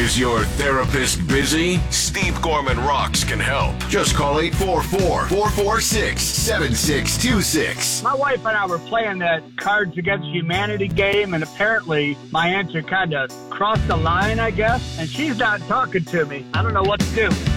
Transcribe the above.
Is your therapist busy? Steve Gorman Rocks can help. Just call 844-446-7626. My wife and I were playing that Cards Against Humanity game, and apparently my answer kind of crossed the line, I guess, and she's not talking to me. I don't know what to do.